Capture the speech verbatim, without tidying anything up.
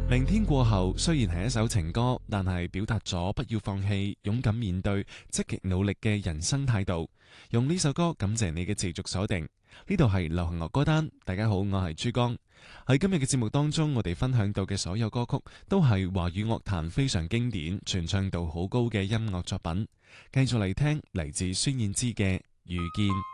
明天過後雖然係一首情歌，但係表達咗不要放棄、勇敢面對、積極努力嘅人生態度。用呢首歌感謝你嘅持續鎖定。呢度係流行樂歌單，大家好，我係珠江。喺今日嘅節目當中，我哋分享到嘅所有歌曲都係華語樂壇非常經典、傳唱度好高嘅音樂作品。繼續嚟聽嚟自孫燕姿嘅《遇見》。